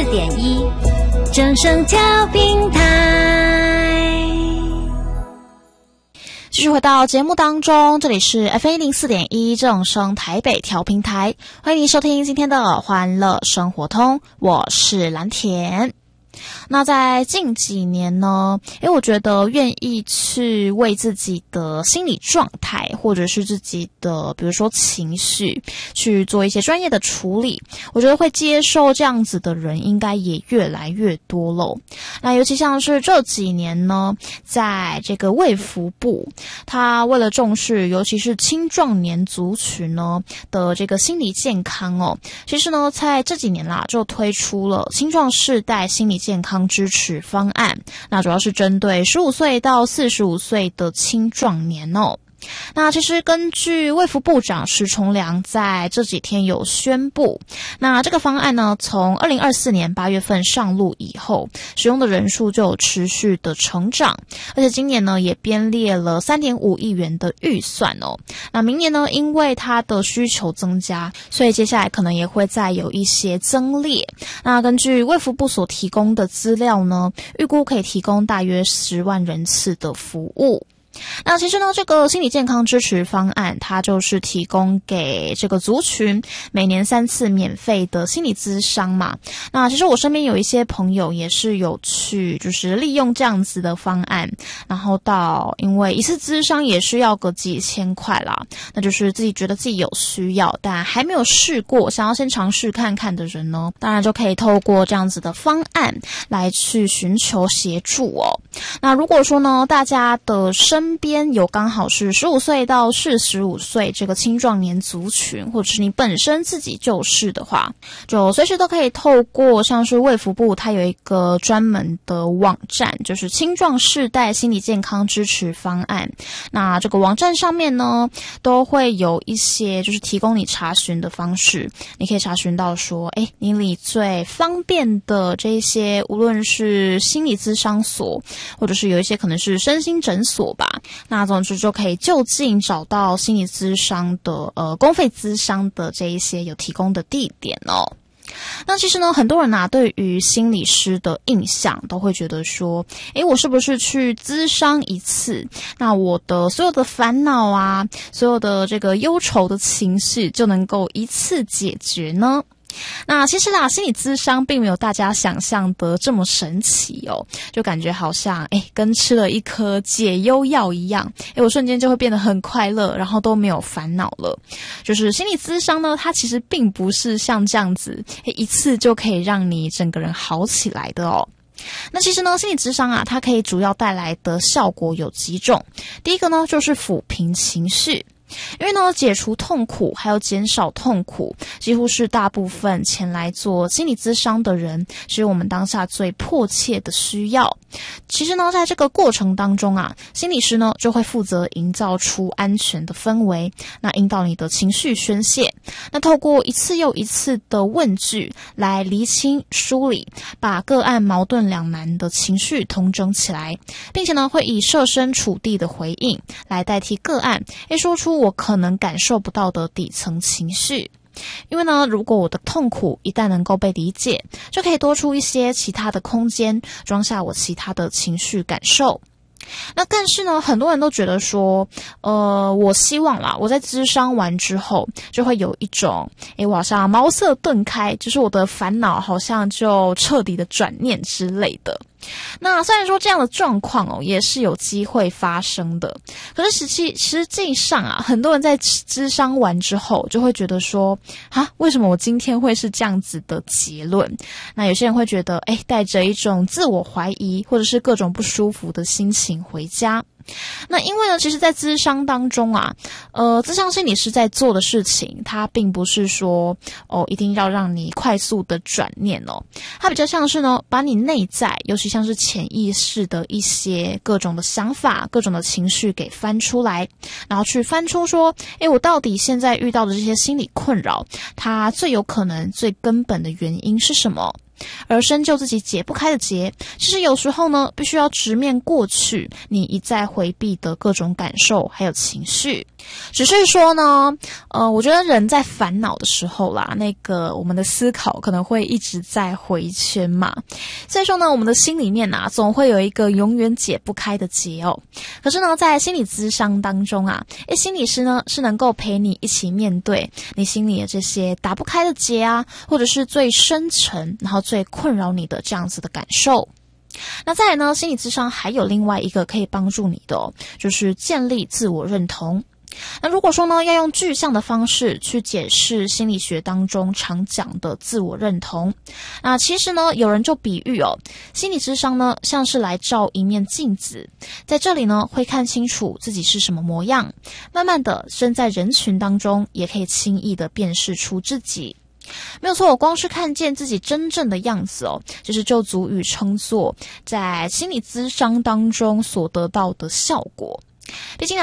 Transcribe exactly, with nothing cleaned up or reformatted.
点一，正声调频台。 继续回到节目当中，这里是 F M 一零四点一正声台北调频台，欢迎您收听今天的欢乐生活通，我是蓝田。那在近几年呢，诶，我觉得愿意去为自己的心理状态或者是自己的比如说情绪去做一些专业的处理，我觉得会接受这样子的人应该也越来越多咯。那尤其像是这几年呢，在这个卫福部，他为了重视尤其是青壮年族群呢的这个心理健康哦，其实呢在这几年啦就推出了青壮世代心理健康支持方案，那主要是针对十五岁到四十五岁的青壮年哦。那其实根据卫福部长石崇良在这几天有宣布，那这个方案呢，从二零二四年八月份上路以后，使用的人数就有持续的成长，而且今年呢也编列了 三点五亿元的预算哦。那明年呢，因为它的需求增加，所以接下来可能也会再有一些增列。那根据卫福部所提供的资料呢，预估可以提供大约十万人次的服务。那其实呢，这个心理健康支持方案，它就是提供给这个族群每年三次免费的心理咨商嘛。那其实我身边有一些朋友也是有去，就是利用这样子的方案，然后到因为一次咨商也是要个几千块啦，那就是自己觉得自己有需要，但还没有试过，想要先尝试看看的人呢，当然就可以透过这样子的方案来去寻求协助哦。那如果说呢，大家的身身边有刚好是十五岁到四十五岁这个青壮年族群，或者是你本身自己就是的话，就随时都可以透过像是卫福部它有一个专门的网站，就是青壮世代心理健康支持方案。那这个网站上面呢，都会有一些就是提供你查询的方式，你可以查询到说，诶，你离最方便的这一些，无论是心理咨商所，或者是有一些可能是身心诊所吧，那总之就可以就近找到心理咨商的呃公费咨商的这一些有提供的地点哦。那其实呢，很多人啊对于心理师的印象都会觉得说，诶，我是不是去咨商一次，那我的所有的烦恼啊，所有的这个忧愁的情绪就能够一次解决呢？那其实啦，心理咨商并没有大家想象的这么神奇哦，就感觉好像诶跟吃了一颗解忧药一样，诶我瞬间就会变得很快乐，然后都没有烦恼了。就是心理咨商呢，它其实并不是像这样子诶一次就可以让你整个人好起来的哦。那其实呢，心理咨商啊，它可以主要带来的效果有几种。第一个呢，就是抚平情绪。因为呢，解除痛苦还有减少痛苦，几乎是大部分前来做心理咨商的人，是我们当下最迫切的需要。其实呢，在这个过程当中啊，心理师呢就会负责营造出安全的氛围，那引导你的情绪宣泄。那透过一次又一次的问句来厘清梳理，把个案矛盾两难的情绪统整起来，并且呢，会以设身处地的回应来代替个案，诶说出我可能感受不到的底层情绪。因为呢，如果我的痛苦一旦能够被理解，就可以多出一些其他的空间，装下我其他的情绪感受。那更是呢，很多人都觉得说，呃，我希望啦，我在咨商完之后，就会有一种，诶，我好像茅塞顿开，就是我的烦恼好像就彻底的转念之类的。那虽然说这样的状况哦，也是有机会发生的，可是实际实际上啊，很多人在咨商完之后，就会觉得说，啊，为什么我今天会是这样子的结论？那有些人会觉得，诶，带着一种自我怀疑，或者是各种不舒服的心情回家。那因为呢，其实在咨商当中啊，呃，咨商心理师在做的事情，它并不是说哦，一定要让你快速的转念哦，它比较像是呢，把你内在，尤其像是潜意识的一些各种的想法、各种的情绪给翻出来，然后去翻出说，诶，我到底现在遇到的这些心理困扰，它最有可能、最根本的原因是什么？而深究自己解不开的结，其实有时候呢，必须要直面过去你一再回避的各种感受还有情绪。 只是说呢，呃，我觉得人在烦恼的时候啦，那个我们的思考可能会一直在回圈嘛，所以说呢，我们的心里面啊，总会有一个永远解不开的结哦。可是呢，在心理咨商当中啊，诶，心理师呢是能够陪你一起面对你心里的这些打不开的结啊，或者是最深沉，然后最困扰你的这样子的感受。那再来呢，心理咨商还有另外一个可以帮助你的哦，就是建立自我认同。那如果说呢，要用具象的方式去解释心理学当中常讲的自我认同，那其实呢，有人就比喻哦，心理咨商呢像是来照一面镜子，在这里呢会看清楚自己是什么模样，慢慢的身在人群当中，也可以轻易的辨识出自己。没有错，我光是看见自己真正的样子哦，其实就足以称作在心理咨商当中所得到的效果。毕竟